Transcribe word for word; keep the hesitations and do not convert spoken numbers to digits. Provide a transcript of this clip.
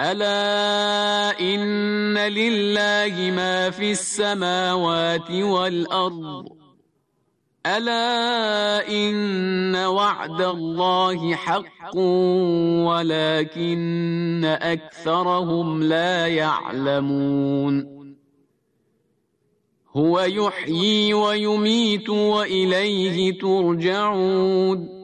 ألا إن لله ما في السماوات والأرض ألا إن وعد الله حق ولكن أكثرهم لا يعلمون هو يحيي ويميت وإليه ترجعون